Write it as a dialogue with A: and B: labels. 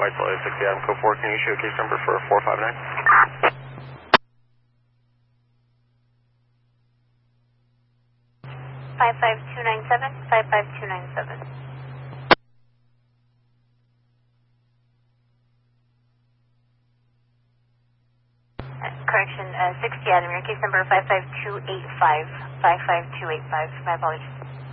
A: White Salt 60 Adam Code 4, can you issue a case number for 459?
B: 55297, 55297. Correction, 60 Adam, your case number 55285, 55285, my apologies.